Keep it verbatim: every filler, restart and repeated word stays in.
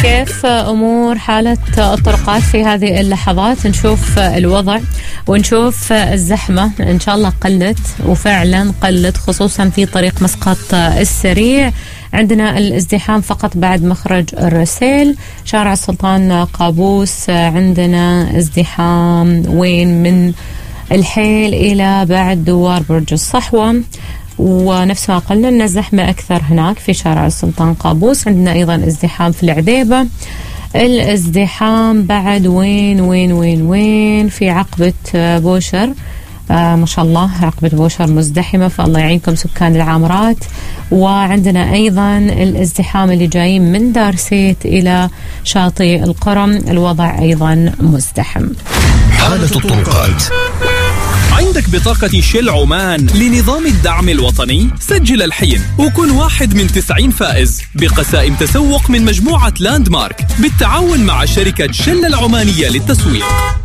كيف أمور حالة الطرقات في هذه اللحظات؟ نشوف الوضع ونشوف الزحمة إن شاء الله قلت، وفعلا قلت، خصوصا في طريق مسقط السريع. عندنا الازدحام فقط بعد مخرج الرسيل. شارع السلطان قابوس عندنا ازدحام وين من الحيل إلى بعد دوار برج الصحوة، ونفس ما قلنا أن الزحمة أكثر هناك في شارع السلطان قابوس. عندنا أيضا ازدحام في العذيبة. الازدحام بعد وين وين وين وين في عقبة بوشر. آه ما شاء الله عقبة بوشر مزدحمة، فالله يعينكم سكان العامرات. وعندنا أيضا الازدحام اللي جايين من دارسيت إلى شاطئ القرم، الوضع أيضا مزدحم. حالة الطرقات. عندك بطاقة شيل عمان لنظام الدعم الوطني؟ سجل الحين وكن واحد من تسعين فائز بقسائم تسوق من مجموعة لاند مارك بالتعاون مع شركة شل العمانية للتسويق.